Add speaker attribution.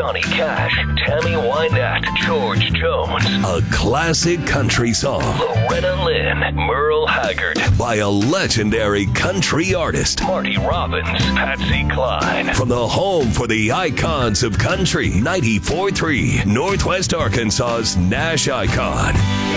Speaker 1: Johnny Cash, Tammy Wynette, George Jones.
Speaker 2: A classic country song.
Speaker 1: Loretta Lynn, Merle Haggard.
Speaker 2: By a legendary country artist.
Speaker 1: Marty Robbins, Patsy Cline.
Speaker 2: From the home for the icons of country, 94.3, Northwest Arkansas's Nash Icon.